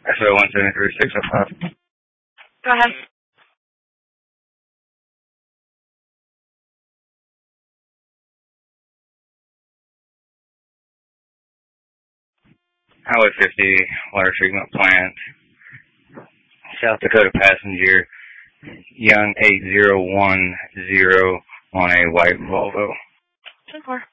SO 173605. Go ahead. Highway 50 water treatment plant. South Dakota passenger. Young 8010 on a white Volvo. 10-4.